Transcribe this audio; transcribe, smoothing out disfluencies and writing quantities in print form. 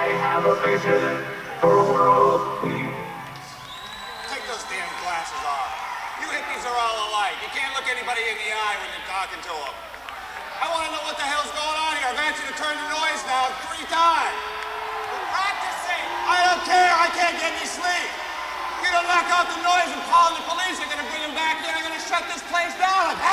have a vision for a world we... Take those damn glasses off. You hippies are all alike. You can't look anybody in the eye when you're talking to them. I want to know what the hell's going on here. I've asked you to turn the noise down 3 times. We're practicing. I don't care. I can't get any sleep. You don't knock out the noise and call the police. They're going to bring them back here. I'm going to shut this place down. I've